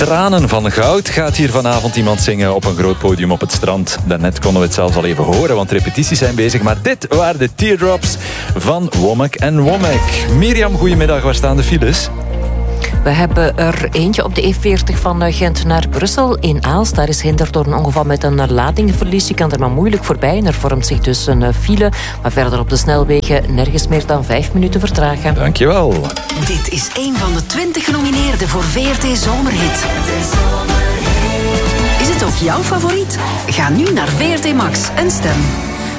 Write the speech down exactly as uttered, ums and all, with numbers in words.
Tranen van goud gaat hier vanavond iemand zingen op een groot podium op het strand. Daarnet konden we het zelfs al even horen, want repetities zijn bezig. Maar dit waren de teardrops van Womack en Womack. Mirjam, goedemiddag. Waar staan de files? We hebben er eentje op de E veertig van Gent naar Brussel. In Aalst, daar is hinder door een ongeval met een ladingverlies. Je kan er maar moeilijk voorbij en er vormt zich dus een file. Maar verder op de snelwegen nergens meer dan vijf minuten vertragen. Dankjewel. Dit is een van de twintig genomineerden voor V R T Zomerhit. Is het ook jouw favoriet? Ga nu naar V R T Max en stem.